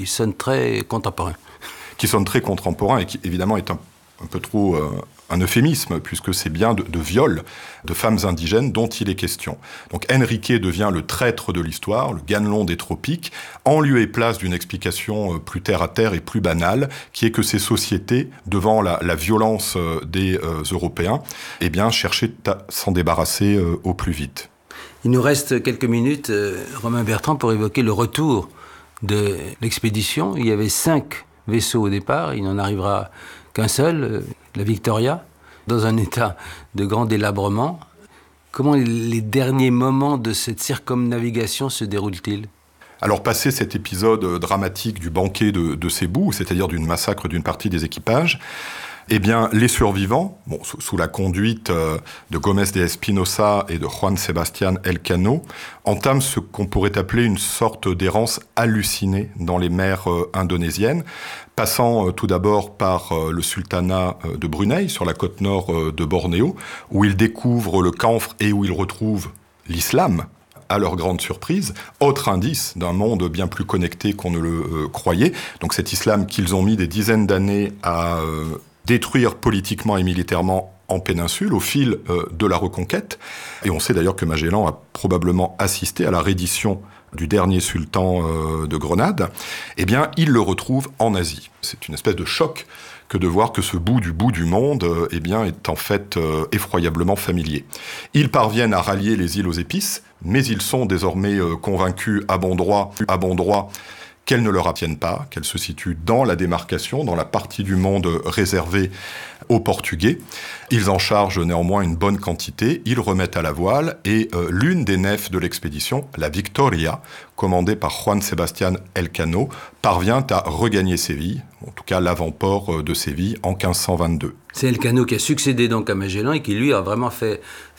qui sonne très contemporain. Qui sonne très contemporain et qui, évidemment, est un peu trop un euphémisme, puisque c'est bien de viol de femmes indigènes dont il est question. Donc Enrique devient le traître de l'histoire, le Ganelon des tropiques, en lieu et place d'une explication plus terre-à-terre et plus banale, qui est que ces sociétés, devant la violence des Européens, eh bien, cherchaient à s'en débarrasser au plus vite. Il nous reste quelques minutes, Romain Bertrand, pour évoquer le retour de l'expédition. Il y avait 5 vaisseaux au départ, il n'en arrivera qu'un seul, la Victoria, dans un état de grand délabrement. Comment les derniers moments de cette circumnavigation se déroulent-ils ? Alors, passé cet épisode dramatique du banquet de Cebu, c'est-à-dire d'une massacre d'une partie des équipages, eh bien, les survivants, sous la conduite de Gómez de Espinosa et de Juan Sebastián Elcano, entament ce qu'on pourrait appeler une sorte d'errance hallucinée dans les mers indonésiennes, passant tout d'abord par le sultanat de Brunei, sur la côte nord de Bornéo, où ils découvrent le camphre et où ils retrouvent l'islam, à leur grande surprise, autre indice d'un monde bien plus connecté qu'on ne le croyait. Donc cet islam qu'ils ont mis des dizaines d'années à détruire politiquement et militairement en péninsule au fil de la reconquête. Et on sait d'ailleurs que Magellan a probablement assisté à la reddition du dernier sultan de Grenade. Eh bien, il le retrouve en Asie. C'est une espèce de choc que de voir que ce bout du monde eh bien, est en fait effroyablement familier. Ils parviennent à rallier les îles aux épices, mais ils sont désormais convaincus à bon droit qu'elles ne leur appartiennent pas, qu'elles se situent dans la démarcation, dans la partie du monde réservée aux Portugais. Ils en chargent néanmoins une bonne quantité, ils remettent à la voile, et l'une des nefs de l'expédition, la Victoria, commandée par Juan Sebastián Elcano, parvient à regagner Séville, en tout cas l'avant-port de Séville, en 1522. C'est Elcano qui a succédé donc à Magellan et qui, lui, a vraiment fait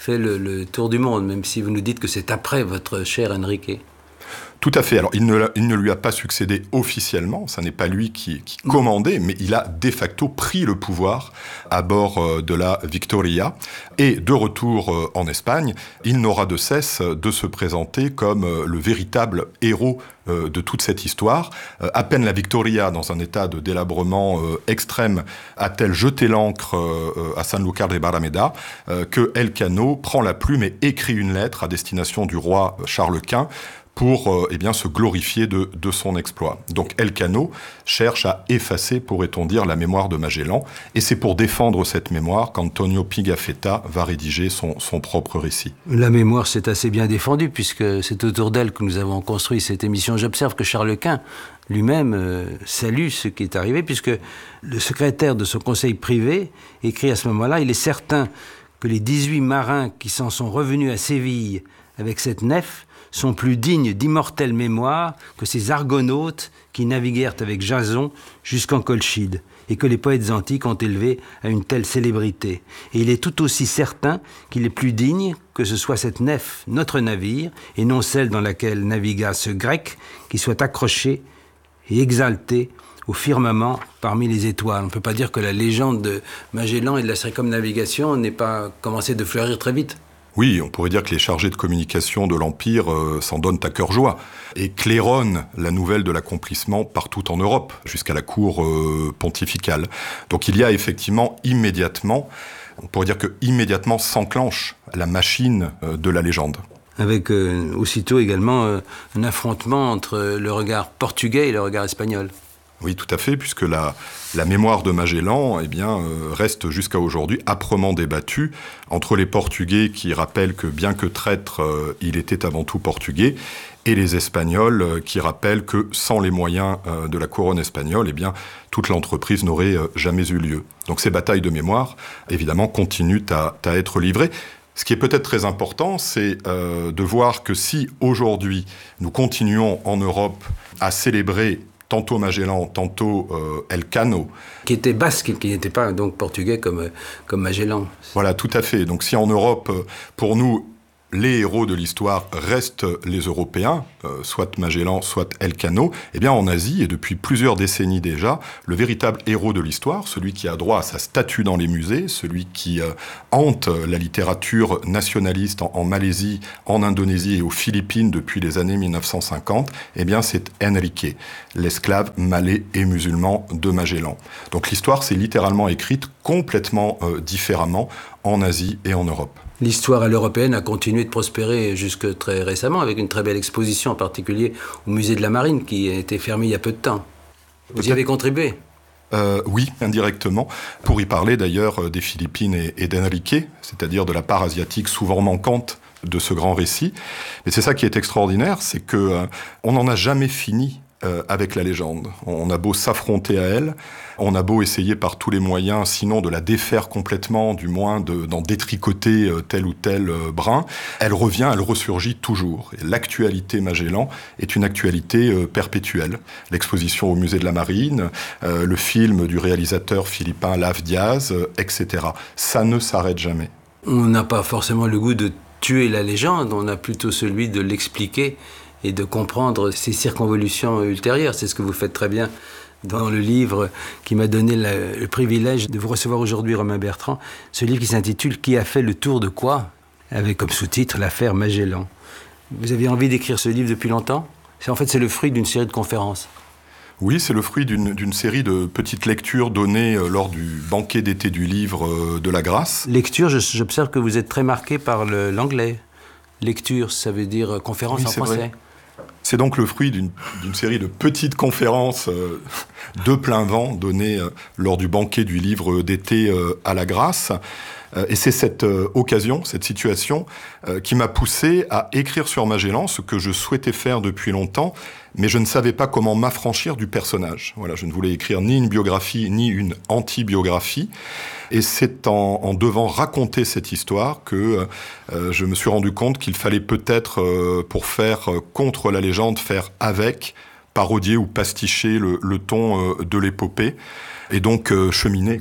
le tour du monde, même si vous nous dites que c'est après votre cher Enrique. Tout à fait. Alors, il ne lui a pas succédé officiellement, ça n'est pas lui qui commandait, mais il a de facto pris le pouvoir à bord de la Victoria. Et de retour en Espagne, il n'aura de cesse de se présenter comme le véritable héros de toute cette histoire. À peine la Victoria, dans un état de délabrement extrême, a-t-elle jeté l'ancre à Sanlúcar de Barrameda, que Elcano prend la plume et écrit une lettre à destination du roi Charles Quint, pour se glorifier de son exploit. Donc Elcano cherche à effacer, pourrait-on dire, la mémoire de Magellan, et c'est pour défendre cette mémoire qu'Antonio Pigafetta va rédiger son propre récit. La mémoire, c'est assez bien défendu, puisque c'est autour d'elle que nous avons construit cette émission. J'observe que Charles Quint lui-même salue ce qui est arrivé, puisque le secrétaire de son conseil privé écrit à ce moment-là, il est certain que les 18 marins qui s'en sont revenus à Séville avec cette nef sont plus dignes d'immortelle mémoire que ces argonautes qui naviguèrent avec Jason jusqu'en Colchide et que les poètes antiques ont élevé à une telle célébrité. Et il est tout aussi certain qu'il est plus digne que ce soit cette nef, notre navire, et non celle dans laquelle navigua ce grec, qui soit accroché et exalté au firmament parmi les étoiles. On ne peut pas dire que la légende de Magellan et de la circumnavigation n'ait pas commencé de fleurir très vite. Oui, on pourrait dire que les chargés de communication de l'Empire s'en donnent à cœur joie et claironnent la nouvelle de l'accomplissement partout en Europe, jusqu'à la cour pontificale. Donc il y a effectivement immédiatement, on pourrait dire que immédiatement s'enclenche la machine de la légende. Avec aussitôt également un affrontement entre le regard portugais et le regard espagnol. Oui, tout à fait, puisque la mémoire de Magellan reste jusqu'à aujourd'hui âprement débattue entre les Portugais qui rappellent que bien que traître, il était avant tout portugais, et les Espagnols qui rappellent que sans les moyens de la couronne espagnole, toute l'entreprise n'aurait jamais eu lieu. Donc ces batailles de mémoire, évidemment, continuent à être livrées. Ce qui est peut-être très important, c'est de voir que si aujourd'hui nous continuons en Europe à célébrer tantôt Magellan, tantôt Elcano. Qui était basque, qui n'était pas donc portugais comme Magellan. Voilà, tout à fait. Donc si en Europe, pour nous, les héros de l'histoire restent les Européens, soit Magellan, soit Elcano, eh bien en Asie, et depuis plusieurs décennies déjà, le véritable héros de l'histoire, celui qui a droit à sa statue dans les musées, celui qui hante la littérature nationaliste en Malaisie, en Indonésie et aux Philippines depuis les années 1950, eh bien c'est Enrique, l'esclave malais et musulman de Magellan. Donc l'histoire s'est littéralement écrite complètement différemment en Asie et en Europe. L'histoire à l'européenne a continué de prospérer jusque très récemment, avec une très belle exposition, en particulier au musée de la Marine, qui a été fermé il y a peu de temps. Vous y avez contribué ? Oui, indirectement, pour y parler d'ailleurs des Philippines et d'Enrique, c'est-à-dire de la part asiatique souvent manquante de ce grand récit. Mais c'est ça qui est extraordinaire, c'est que on n'en a jamais fini avec la légende. On a beau s'affronter à elle, on a beau essayer par tous les moyens, sinon de la défaire complètement, du moins d'en détricoter tel ou tel brin, elle revient, elle ressurgit toujours. Et l'actualité Magellan est une actualité perpétuelle. L'exposition au musée de la Marine, le film du réalisateur philippin Lav Diaz, etc. Ça ne s'arrête jamais. On n'a pas forcément le goût de tuer la légende, on a plutôt celui de l'expliquer et de comprendre ses circonvolutions ultérieures. C'est ce que vous faites très bien dans le livre qui m'a donné le privilège de vous recevoir aujourd'hui, Romain Bertrand. Ce livre qui s'intitule « Qui a fait le tour de quoi ?», avec comme sous-titre « L'affaire Magellan ». Vous aviez envie d'écrire ce livre depuis longtemps ? En fait, c'est le fruit d'une série de conférences. Oui, c'est le fruit d'une série de petites lectures données lors du banquet d'été du livre de la Grâce. Lecture, j'observe que vous êtes très marqué par l'anglais. Lecture, ça veut dire conférence en français. Vrai. C'est donc le fruit d'une série de petites conférences de plein vent données lors du banquet du livre d'été à la Grâce. Et c'est cette occasion, cette situation, qui m'a poussé à écrire sur Magellan, ce que je souhaitais faire depuis longtemps, mais je ne savais pas comment m'affranchir du personnage. Voilà, je ne voulais écrire ni une biographie, ni une anti-biographie. Et c'est en devant raconter cette histoire que je me suis rendu compte qu'il fallait peut-être, pour faire contre la légende, faire avec, parodier ou pasticher le ton de l'épopée. Et donc cheminer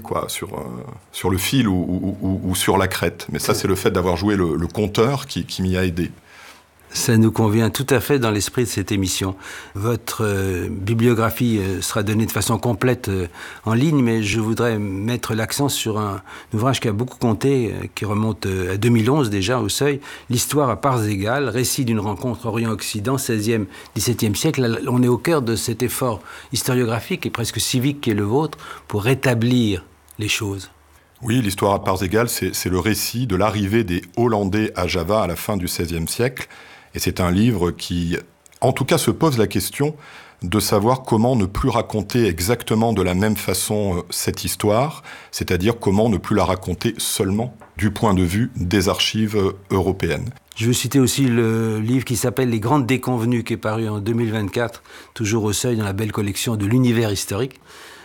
sur le fil ou sur la crête. Mais ça, c'est le fait d'avoir joué le conteur qui m'y a aidé. Ça nous convient tout à fait dans l'esprit de cette émission. Votre bibliographie sera donnée de façon complète en ligne, mais je voudrais mettre l'accent sur un ouvrage qui a beaucoup compté, qui remonte à 2011 déjà, au Seuil, L'histoire à parts égales, récit d'une rencontre Orient-Occident, 16e, 17e siècle. Là, on est au cœur de cet effort historiographique et presque civique qui est le vôtre pour rétablir les choses. Oui, l'histoire à parts égales, c'est le récit de l'arrivée des Hollandais à Java à la fin du XVIe siècle. Et c'est un livre qui, en tout cas, se pose la question de savoir comment ne plus raconter exactement de la même façon cette histoire, c'est-à-dire comment ne plus la raconter seulement du point de vue des archives européennes. Je veux citer aussi le livre qui s'appelle « Les Grandes Déconvenues » qui est paru en 2024, toujours au Seuil dans la belle collection de l'univers historique.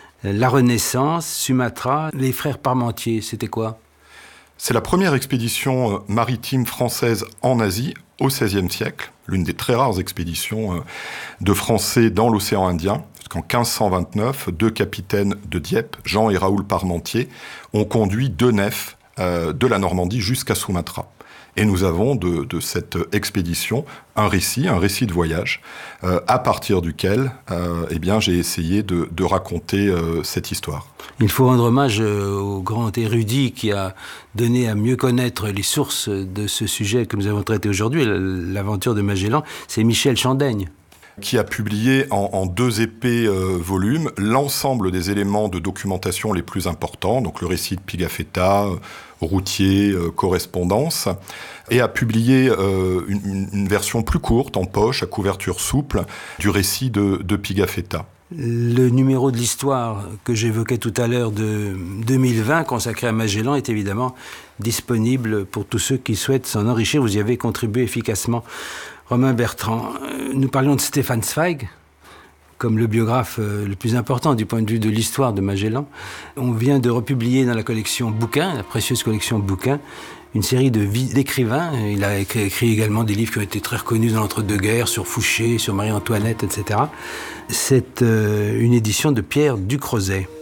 La Renaissance, Sumatra, les frères Parmentier, c'était quoi ? C'est la première expédition maritime française en Asie au XVIe siècle, l'une des très rares expéditions de Français dans l'océan Indien. Qu'en 1529, deux capitaines de Dieppe, Jean et Raoul Parmentier, ont conduit deux nefs de la Normandie jusqu'à Sumatra. Et nous avons de cette expédition un récit de voyage, à partir duquel j'ai essayé de raconter cette histoire. Il faut rendre hommage au grand érudit qui a donné à mieux connaître les sources de ce sujet que nous avons traité aujourd'hui, l'aventure de Magellan, c'est Michel Chandaigne. Qui a publié en deux épais volumes l'ensemble des éléments de documentation les plus importants, donc le récit de Pigafetta, routier, correspondance, et a publié une version plus courte, en poche, à couverture souple, du récit de Pigafetta. Le numéro de l'histoire que j'évoquais tout à l'heure de 2020, consacré à Magellan, est évidemment disponible pour tous ceux qui souhaitent s'en enrichir. Vous y avez contribué efficacement. Romain Bertrand, nous parlions de Stefan Zweig, comme le biographe le plus important du point de vue de l'histoire de Magellan. On vient de republier dans la collection Bouquins, la précieuse collection Bouquins, une série d'écrivains. Il a écrit également des livres qui ont été très reconnus dans l'entre-deux-guerres, sur Fouché, sur Marie-Antoinette, etc. C'est une édition de Pierre Ducrozet.